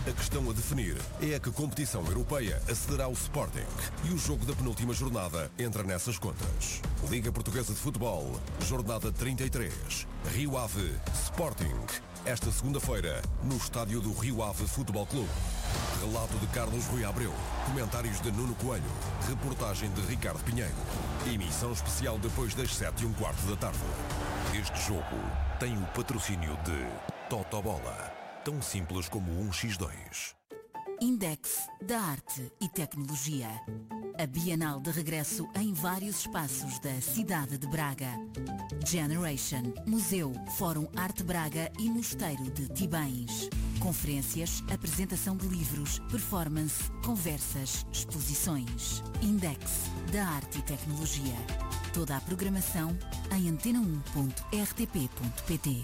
A questão a definir é a que competição europeia acederá ao Sporting e o jogo da penúltima jornada entra nessas contas. Liga Portuguesa de Futebol, jornada 33, Rio Ave, Sporting. Esta segunda-feira, no estádio do Rio Ave Futebol Clube. Relato de Carlos Rui Abreu, comentários de Nuno Coelho, reportagem de Ricardo Pinheiro. Emissão especial depois das 7:15 da tarde. Este jogo tem o patrocínio de Totobola, tão simples como 1x2. Index da Arte e Tecnologia. A Bienal de regresso em vários espaços da cidade de Braga. Generation, Museu, Fórum Arte Braga e Mosteiro de Tibães. Conferências, apresentação de livros, performance, conversas, exposições. Index da Arte e Tecnologia. Toda a programação em antena1.rtp.pt.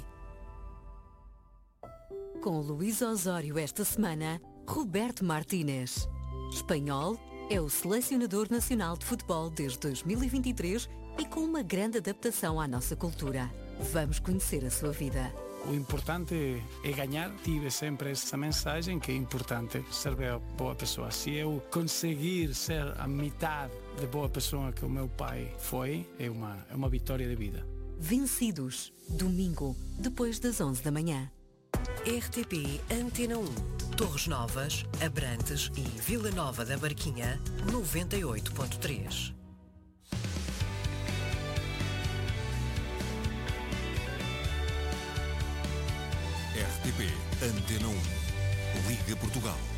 Com Luís Osório esta semana, Roberto Martínez. Espanhol, é o selecionador nacional de futebol desde 2023 e com uma grande adaptação à nossa cultura. Vamos conhecer a sua vida. O importante é ganhar. Tive sempre essa mensagem que é importante ser boa pessoa. Se eu conseguir ser a metade de boa pessoa que o meu pai foi, é uma vitória de vida. Vencidos, domingo, depois das 11 da manhã. RTP Antena 1, Torres Novas, Abrantes e Vila Nova da Barquinha, 98.3. RTP Antena 1. Liga Portugal.